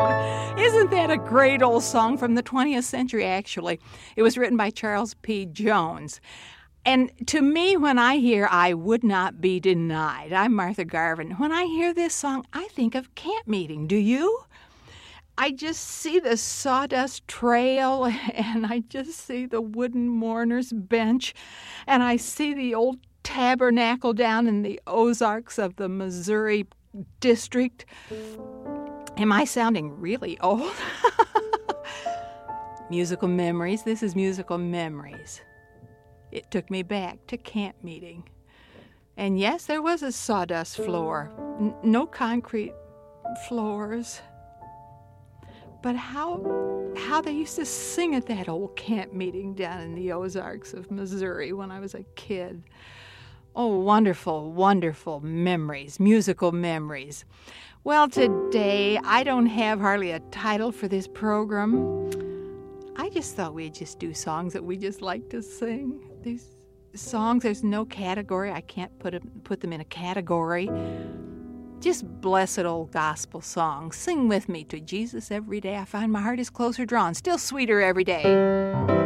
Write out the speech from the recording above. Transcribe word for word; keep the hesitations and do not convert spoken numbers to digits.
Isn't that a great old song from the twentieth century, actually? It was written by Charles P. Jones. And to me, when I hear I Would Not Be Denied, I'm Martha Garvin. When I hear this song, I think of camp meeting. Do you? I just see the sawdust trail, and I just see the wooden mourner's bench, and I see the old tabernacle down in the Ozarks of the Missouri District. Am I sounding really old? Musical memories. This is musical memories. It took me back to camp meeting. And yes, there was a sawdust floor. N- no concrete floors. But how how they used to sing at that old camp meeting down in the Ozarks of Missouri when I was a kid. Oh, wonderful, wonderful memories, musical memories. Well, today I don't have hardly a title for this program. I just thought we'd just do songs that we just like to sing. These songs, there's no category. I can't put, a, put them in a category. Just blessed old gospel songs. Sing with me to Jesus every day. I find my heart is closer drawn, still sweeter every day.